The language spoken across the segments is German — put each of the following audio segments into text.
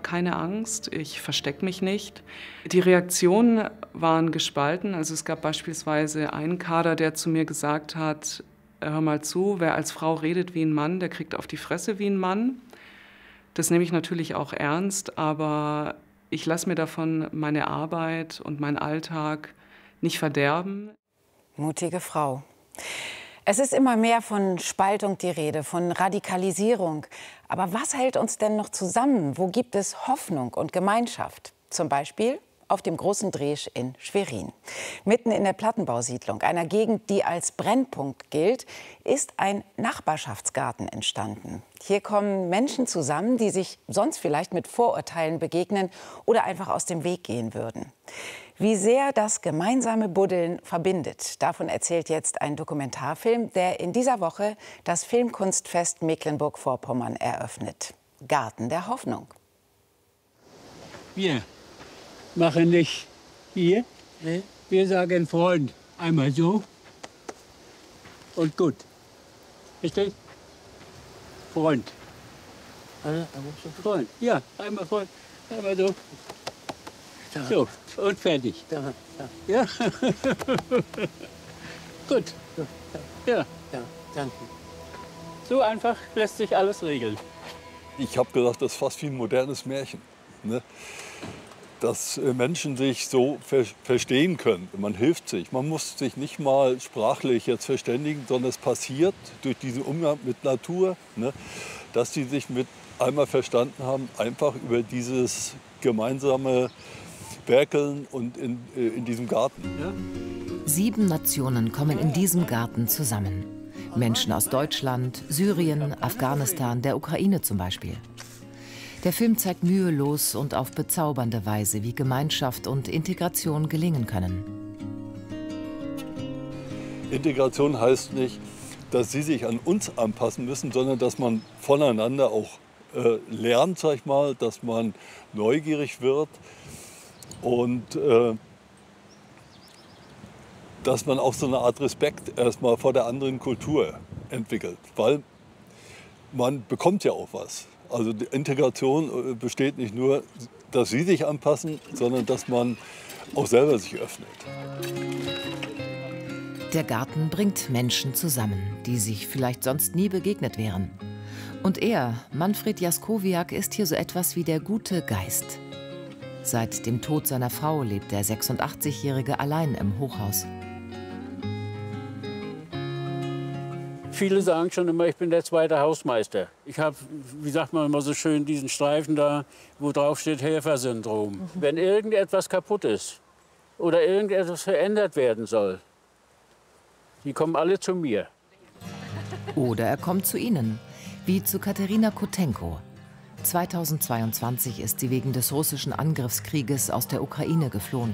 keine Angst, ich verstecke mich nicht. Die Reaktionen waren gespalten. Also es gab beispielsweise einen Kader, der zu mir gesagt hat, hör mal zu, wer als Frau redet wie ein Mann, der kriegt auf die Fresse wie ein Mann. Das nehme ich natürlich auch ernst, aber ich lasse mir davon meine Arbeit und meinen Alltag nicht verderben. Mutige Frau. Es ist immer mehr von Spaltung die Rede, von Radikalisierung. Aber was hält uns denn noch zusammen? Wo gibt es Hoffnung und Gemeinschaft? Zum Beispiel auf dem Großen Dresch in Schwerin. Mitten in der Plattenbausiedlung, einer Gegend, die als Brennpunkt gilt, ist ein Nachbarschaftsgarten entstanden. Hier kommen Menschen zusammen, die sich sonst vielleicht mit Vorurteilen begegnen oder einfach aus dem Weg gehen würden. Wie sehr das gemeinsame Buddeln verbindet, davon erzählt jetzt ein Dokumentarfilm, der in dieser Woche das Filmkunstfest Mecklenburg-Vorpommern eröffnet. Garten der Hoffnung. Wir machen nicht hier. Wir sagen Freund. Einmal so und gut. Richtig? Freund. Freund. Ja, einmal Freund. Einmal so. So, und fertig. Ja? Gut. Ja. Danke. So einfach lässt sich alles regeln. Ich habe gedacht, das ist fast wie ein modernes Märchen. Ne? Dass Menschen sich so verstehen können. Man hilft sich. Man muss sich nicht mal sprachlich jetzt verständigen, sondern es passiert durch diesen Umgang mit Natur, ne? Dass sie sich mit einmal verstanden haben, einfach über dieses gemeinsame Werkeln und in diesem Garten. Ja? 7 Nationen kommen in diesem Garten zusammen. Menschen aus Deutschland, Syrien, Afghanistan, der Ukraine zum Beispiel. Der Film zeigt mühelos und auf bezaubernde Weise, wie Gemeinschaft und Integration gelingen können. Integration heißt nicht, dass sie sich an uns anpassen müssen, sondern dass man voneinander auch lernt, sag ich mal, dass man neugierig wird und dass man auch so eine Art Respekt erstmal vor der anderen Kultur entwickelt, weil man bekommt ja auch was. Also die Integration besteht nicht nur, dass sie sich anpassen, sondern dass man auch selber sich öffnet. Der Garten bringt Menschen zusammen, die sich vielleicht sonst nie begegnet wären. Und er, Manfred Jaskowiak, ist hier so etwas wie der gute Geist. Seit dem Tod seiner Frau lebt der 86-Jährige allein im Hochhaus. Viele sagen schon immer, ich bin der zweite Hausmeister. Ich habe, wie sagt man immer so schön, diesen Streifen da, wo drauf steht Helfersyndrom. Wenn irgendetwas kaputt ist oder irgendetwas verändert werden soll, die kommen alle zu mir. Oder er kommt zu Ihnen, wie zu Katerina Kotenko. 2022 ist sie wegen des russischen Angriffskrieges aus der Ukraine geflohen.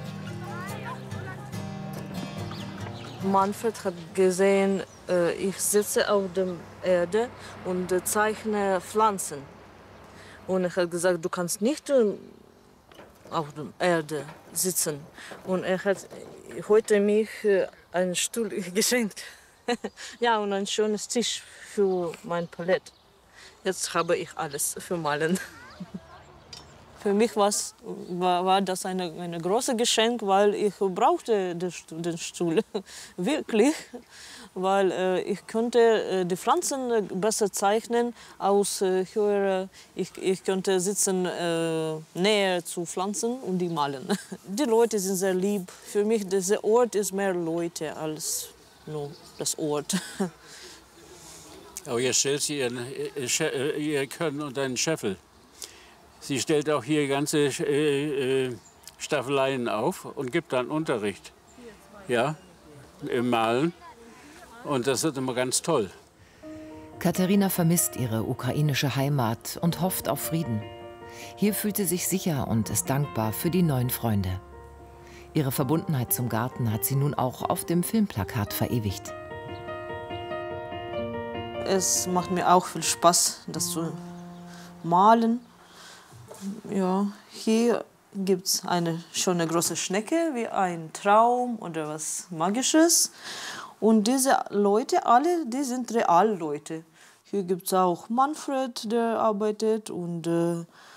Manfred hat gesehen, ich sitze auf der Erde und zeichne Pflanzen. Und er hat gesagt, du kannst nicht auf der Erde sitzen. Und er hat heute mich einen Stuhl geschenkt. Ja, und ein schönes Tisch für mein Palett. Jetzt habe ich alles für Malen. Für mich war das ein großes Geschenk, weil ich brauchte den Stuhl wirklich, weil ich konnte die Pflanzen besser zeichnen aus höherer. Ich konnte sitzen näher zu Pflanzen und die malen. Die Leute sind sehr lieb. Für mich dieser Ort ist mehr Leute als nur das Ort. Aber jetzt stellt sie ihr Können und einen Scheffel. Sie stellt auch hier ganze Staffeleien auf und gibt dann Unterricht. Ja, im Malen. Und das wird immer ganz toll. Katerina vermisst ihre ukrainische Heimat und hofft auf Frieden. Hier fühlt sie sich sicher und ist dankbar für die neuen Freunde. Ihre Verbundenheit zum Garten hat sie nun auch auf dem Filmplakat verewigt. Es macht mir auch viel Spaß, das zu malen. Ja, hier gibt es schon eine große Schnecke, wie ein Traum oder was Magisches. Und diese Leute, alle, die sind Realleute. Hier gibt es auch Manfred, der arbeitet, und